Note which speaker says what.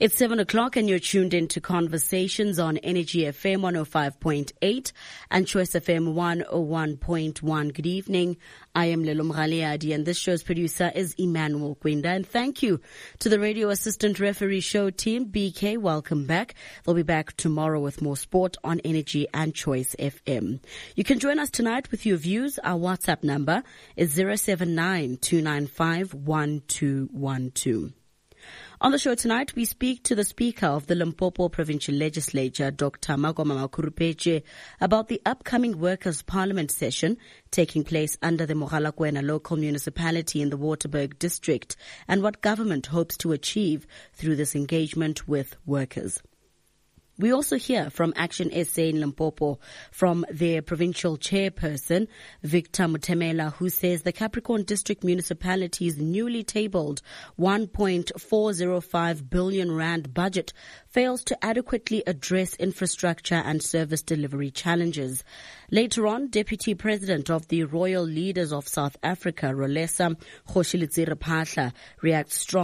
Speaker 1: It's 7 o'clock and you're tuned into Conversations on Energy FM 105.8 and Choice FM 101.1. Good evening. I am Lelo Mraliadi and this show's producer is Emmanuel Gwinda. And thank you to the radio assistant referee show team. BK, welcome back. They'll be back tomorrow with more sport on Energy and Choice FM. You can join us tonight with your views. Our WhatsApp number is 079-295-1212. On the show tonight, we speak to the Speaker of the Limpopo Provincial Legislature, Dr. Magoma Makurupeche, about the upcoming Workers' Parliament session taking place under the Mogalakwena local municipality in the Waterberg district and what government hopes to achieve through this engagement with workers. We also hear from Action SA in Limpopo from their provincial chairperson, Victor Mutemela, who says the Capricorn District Municipality's newly tabled 1.405 billion rand budget fails to adequately address infrastructure and service delivery challenges. Later on, Deputy President of the Royal Leaders of South Africa, Rolesa Khoshilitsire Phahla, reacts strongly